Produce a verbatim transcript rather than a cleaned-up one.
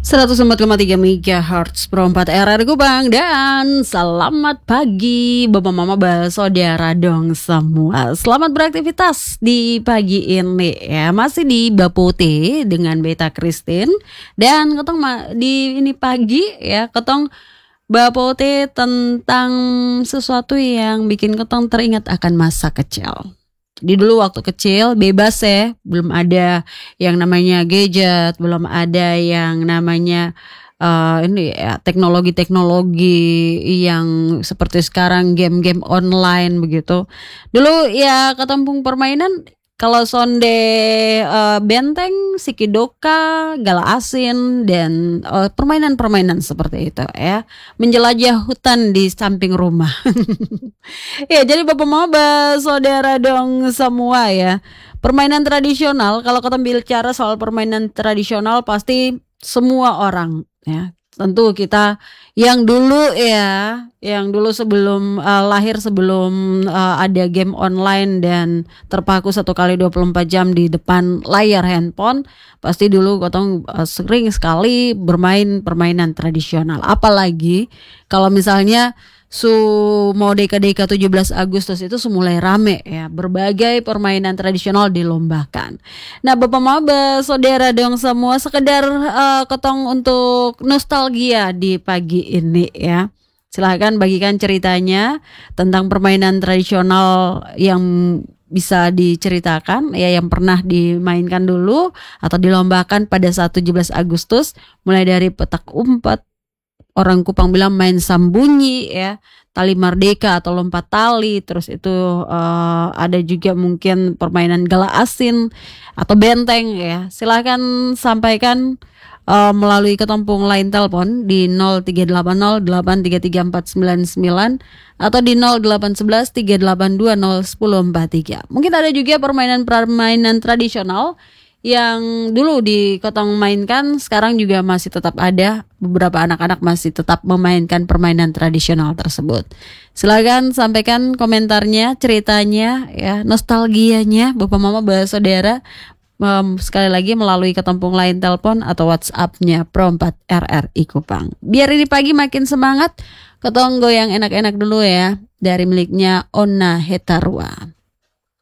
seratus empat koma tiga megahertz Pro empat R R Kupang. Dan selamat pagi Bapak Mama Saudara dong semua. Selamat beraktivitas di pagi ini ya. Masih di Bapote dengan Beta Christine. Dan ketong ma- di ini pagi ya ketong Bapote tentang sesuatu yang bikin ketong teringat akan masa kecil. Di dulu waktu kecil bebas ya, belum ada yang namanya gadget, belum ada yang namanya uh, ini ya, teknologi-teknologi yang seperti sekarang game-game online begitu. Dulu ya ketempung permainan kalau sonde uh, benteng, sikidoka, gala asin dan uh, permainan-permainan seperti itu ya, menjelajah hutan di samping rumah. Ya, jadi Bapak Mama Saudara dong semua ya. Permainan tradisional, kalau kita bicara soal permainan tradisional pasti semua orang ya. Tentu kita yang dulu ya, yang dulu sebelum uh, lahir sebelum uh, ada game online dan terpaku satu kali dua puluh empat jam di depan layar handphone, pasti dulu kotong uh, sering sekali bermain permainan tradisional. Apalagi kalau misalnya su mau deka-deka tujuh belas Agustus itu semulai rame ya, berbagai permainan tradisional dilombakan. Nah Bapak Maba Saudara dong semua, sekedar uh, ketong untuk nostalgia di pagi ini ya. Silahkan bagikan ceritanya tentang permainan tradisional yang bisa diceritakan ya, yang pernah dimainkan dulu atau dilombakan pada saat tujuh belas Agustus, mulai dari petak umpet, orang Kupang bilang main sambunyi ya, tali merdeka atau lompat tali, terus itu uh, ada juga mungkin permainan gala asin atau benteng ya. Silakan sampaikan uh, melalui ketempung line telepon di nol tiga delapan nol delapan tiga tiga empat sembilan sembilan atau di nol delapan satu satu tiga delapan dua nol satu nol empat tiga. Mungkin ada juga permainan-permainan tradisional yang dulu di Kotong mainkan, sekarang juga masih tetap ada. Beberapa anak-anak masih tetap memainkan permainan tradisional tersebut. Silakan sampaikan komentarnya, ceritanya, ya, nostalgianya Bapak Mama Saudara. Um, sekali lagi melalui ketempung line telepon atau WhatsApp-nya Pro empat R R I Kupang. Biar ini pagi makin semangat, ketong goyang enak-enak dulu ya, dari miliknya Ona Hetarua.